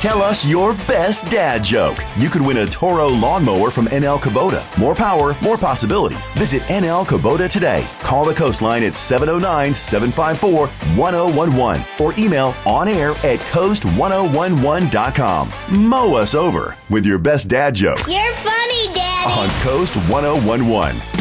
Tell us your best dad joke. You could win a Toro lawnmower from NL Kubota. More power, more possibility. Visit NL Kubota today. Call the Coastline at 709-754-1011 or email onair@coast1011.com. Mow us over with your best dad joke You're funny, Daddy. on Coast 1011.